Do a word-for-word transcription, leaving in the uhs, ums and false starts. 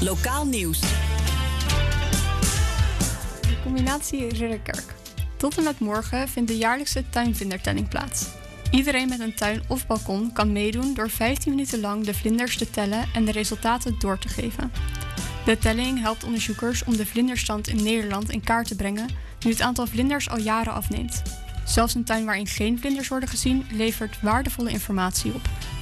Lokaal nieuws. De combinatie Ridderkerk. Tot en met morgen vindt de jaarlijkse tuinvlindertelling plaats. Iedereen met een tuin of balkon kan meedoen door vijftien minuten lang de vlinders te tellen en de resultaten door te geven. De telling helpt onderzoekers om de vlinderstand in Nederland in kaart te brengen, nu het aantal vlinders al jaren afneemt. Zelfs een tuin waarin geen vlinders worden gezien levert waardevolle informatie op.